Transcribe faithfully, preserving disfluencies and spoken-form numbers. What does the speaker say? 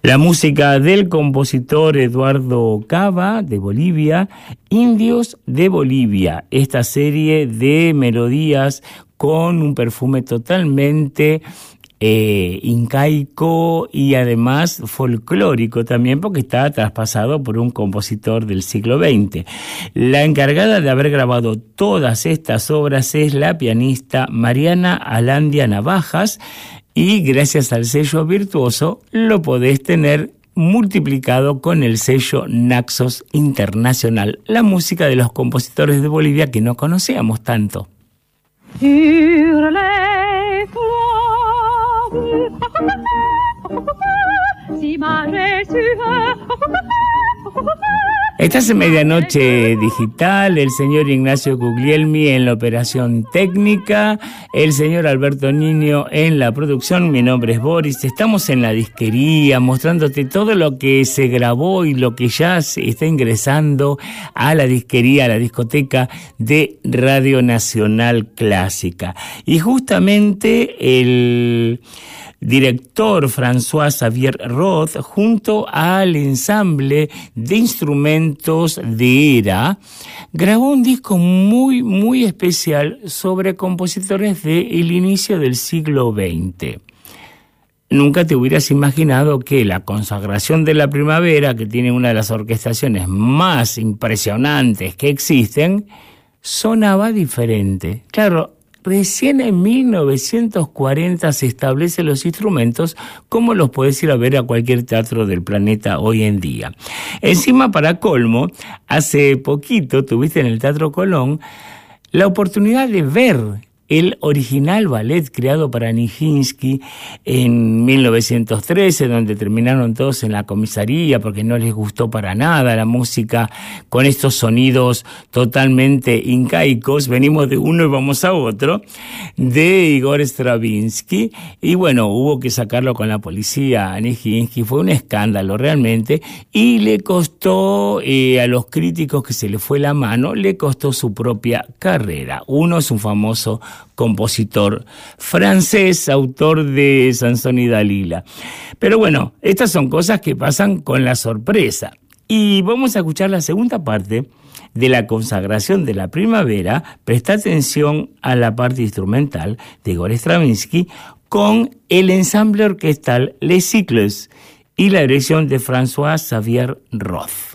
La música del compositor Eduardo Cava, de Bolivia, Indios de Bolivia, esta serie de melodías con un perfume totalmente eh, incaico y además folclórico también, porque está traspasado por un compositor del siglo veinte. La encargada de haber grabado todas estas obras es la pianista Mariana Alandia Navajas, y gracias al sello virtuoso lo podés tener multiplicado con el sello Naxos Internacional, la música de los compositores de Bolivia que no conocíamos tanto. Estás en Medianoche Digital, el señor Ignacio Guglielmi en la operación técnica, el señor Alberto Niño en la producción. Mi nombre es Boris, estamos en la disquería mostrándote todo lo que se grabó y lo que ya se está ingresando a la disquería, a la discoteca de Radio Nacional Clásica. Y justamente el director François Xavier Roth, junto al ensamble de instrumentos de ERA, grabó un disco muy, muy especial sobre compositores del inicio del siglo veinte. Nunca te hubieras imaginado que la Consagración de la Primavera, que tiene una de las orquestaciones más impresionantes que existen, sonaba diferente. Claro, recién en mil novecientos cuarenta se establecen los instrumentos como los podés ir a ver a cualquier teatro del planeta hoy en día. Encima, para colmo, hace poquito tuviste en el Teatro Colón la oportunidad de ver el original ballet creado para Nijinsky en mil novecientos trece, donde terminaron todos en la comisaría porque no les gustó para nada la música con estos sonidos totalmente incaicos. Venimos de uno y vamos a otro, de Igor Stravinsky, y bueno, hubo que sacarlo con la policía a Nijinsky. Fue un escándalo realmente, y le costó eh, a los críticos que se le fue la mano, le costó su propia carrera. Uno es un famoso compositor francés, autor de Sansón y Dalila. Pero bueno, estas son cosas que pasan con la sorpresa. Y vamos a escuchar la segunda parte de la Consagración de la Primavera. Presta atención a la parte instrumental de Igor Stravinsky con el ensamble orquestal Les Cycles y la dirección de François Xavier Roth.